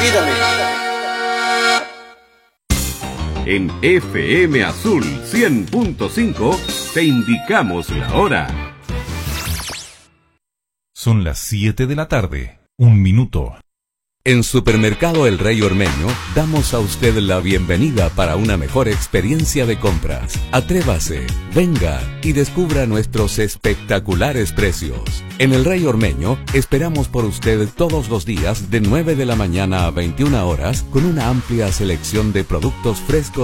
Pídame. En FM Azul 100.5 te indicamos la hora. Son las 7 de la tarde, 1 minuto. En Supermercado El Rey Ormeño damos a usted la bienvenida para una mejor experiencia de compras. Atrévase, venga y descubra nuestros espectaculares precios. En El Rey Ormeño esperamos por usted todos los días de 9 de la mañana a 21 horas con una amplia selección de productos frescos